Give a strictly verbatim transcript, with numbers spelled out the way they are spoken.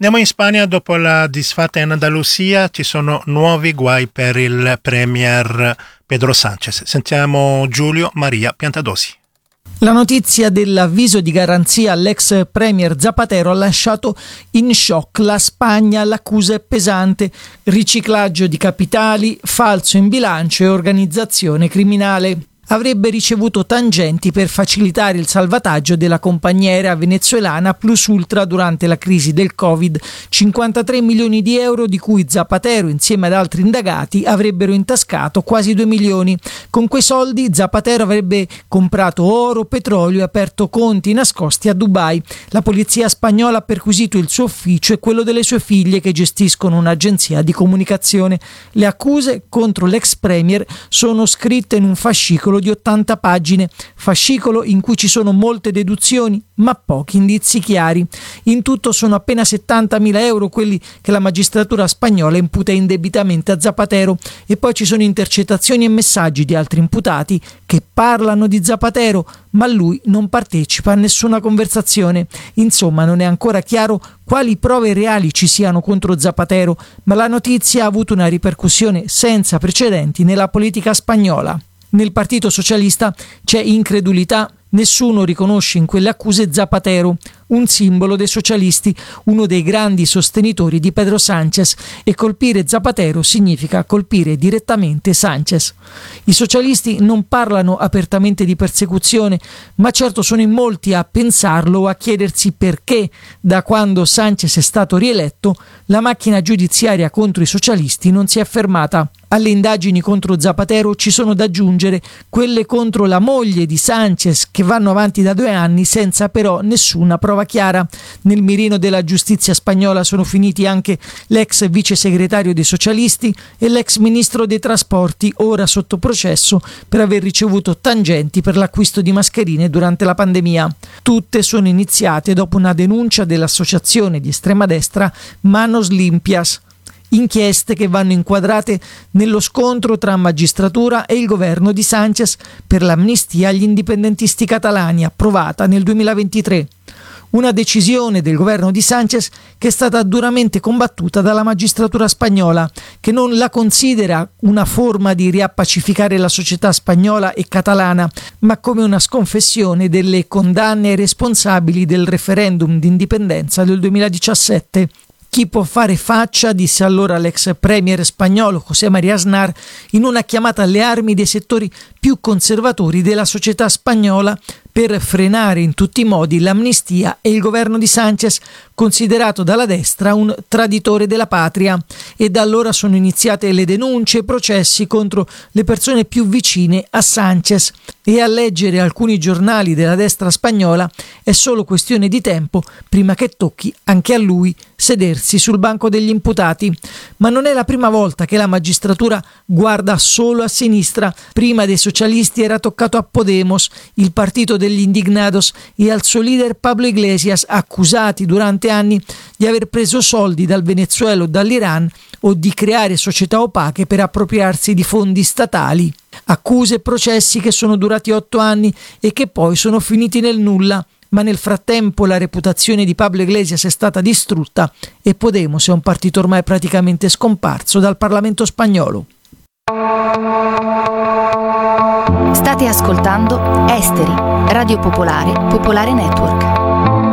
Andiamo in Spagna. Dopo la disfatta in Andalusia ci sono nuovi guai per il premier Pedro Sánchez. Sentiamo Giulio Maria Piantadosi. La notizia dell'avviso di garanzia all'ex premier Zapatero ha lasciato in shock la Spagna. L'accusa è pesante: riciclaggio di capitali, falso in bilancio e organizzazione criminale. Avrebbe ricevuto tangenti per facilitare il salvataggio della compagnia aerea venezuelana Plus Ultra durante la crisi del Covid. cinquantatré milioni di euro, di cui Zapatero insieme ad altri indagati avrebbero intascato quasi due milioni. Con quei soldi Zapatero avrebbe comprato oro, petrolio e aperto conti nascosti a Dubai. La polizia spagnola ha perquisito il suo ufficio e quello delle sue figlie, che gestiscono un'agenzia di comunicazione. Le accuse contro l'ex premier sono scritte in un fascicolo di ottanta pagine, fascicolo in cui ci sono molte deduzioni ma pochi indizi chiari. In tutto sono appena settantamila euro quelli che la magistratura spagnola imputa indebitamente a Zapatero, e poi ci sono intercettazioni e messaggi di altri imputati che parlano di Zapatero, ma lui non partecipa a nessuna conversazione. Insomma, non è ancora chiaro quali prove reali ci siano contro Zapatero, ma la notizia ha avuto una ripercussione senza precedenti nella politica spagnola. Nel Partito Socialista c'è incredulità. Nessuno riconosce in quelle accuse Zapatero, un simbolo dei socialisti, uno dei grandi sostenitori di Pedro Sánchez, e colpire Zapatero significa colpire direttamente Sánchez. I socialisti non parlano apertamente di persecuzione, ma certo sono in molti a pensarlo o a chiedersi perché, da quando Sánchez è stato rieletto, la macchina giudiziaria contro i socialisti non si è fermata. Alle indagini contro Zapatero ci sono da aggiungere quelle contro la moglie di Sánchez, che vanno avanti da due anni senza però nessuna prova chiara. Nel mirino della giustizia spagnola sono finiti anche l'ex vice segretario dei socialisti e l'ex ministro dei trasporti, ora sotto processo per aver ricevuto tangenti per l'acquisto di mascherine durante la pandemia. Tutte sono iniziate dopo una denuncia dell'associazione di estrema destra Manos Limpias. Inchieste che vanno inquadrate nello scontro tra magistratura e il governo di Sánchez per l'amnistia agli indipendentisti catalani, approvata nel duemilaventitré. Una decisione del governo di Sánchez che è stata duramente combattuta dalla magistratura spagnola, che non la considera una forma di riappacificare la società spagnola e catalana, ma come una sconfessione delle condanne ai responsabili del referendum di indipendenza del duemiladiciassette. Chi può fare faccia, disse allora l'ex premier spagnolo José María Aznar in una chiamata alle armi dei settori più conservatori della società spagnola per frenare in tutti i modi l'amnistia e il governo di Sánchez, considerato dalla destra un traditore della patria. E da allora sono iniziate le denunce e processi contro le persone più vicine a Sánchez, e a leggere alcuni giornali della destra spagnola è solo questione di tempo prima che tocchi anche a lui sedersi sul banco degli imputati. Ma non è la prima volta che la magistratura guarda solo a sinistra. Prima dei socialisti era toccato a Podemos, il partito degli indignados, e al suo leader Pablo Iglesias, accusati durante anni di aver preso soldi dal Venezuela o dall'Iran o di creare società opache per appropriarsi di fondi statali. Accuse e processi che sono durati otto anni e che poi sono finiti nel nulla. Ma nel frattempo la reputazione di Pablo Iglesias è stata distrutta e Podemos è un partito ormai praticamente scomparso dal Parlamento spagnolo. State ascoltando Esteri, Radio Popolare, Popolare Network.